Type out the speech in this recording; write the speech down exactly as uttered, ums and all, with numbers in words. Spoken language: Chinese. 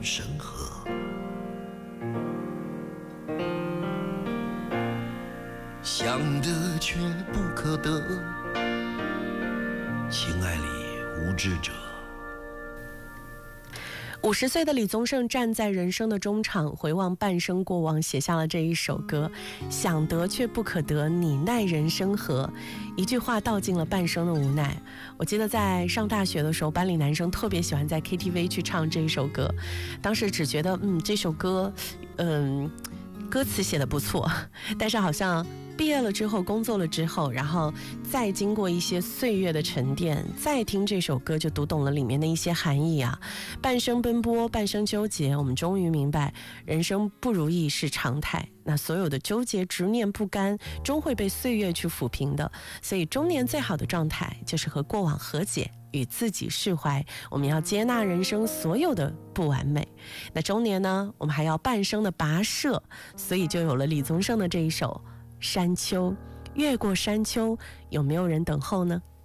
生河。想得却不可得，情爱里无知者。 五十岁的李宗盛站在人生的中场，回望半生过往，写下了这一首歌。想得却不可得，你奈人生何？一句话道尽了半生的无奈。我记得在上大学的时候，班里男生特别喜欢在 K T V 去唱这一首歌。当时只觉得，嗯，这首歌，嗯，歌词写得不错，但是好像毕业了之后，工作了之后，然后再经过一些岁月的沉淀，再听这首歌，就读懂了里面的一些含义啊。半生奔波，半生纠结，我们终于明白，人生不如意是常态。那所有的纠结、执念、不甘，终会被岁月去抚平的。所以中年最好的状态，就是和过往和解，与自己释怀。我们要接纳人生所有的不完美。那中年呢，我们还要半生的跋涉，所以就有了李宗盛的这一首山丘。越过山丘，有没有人等候呢？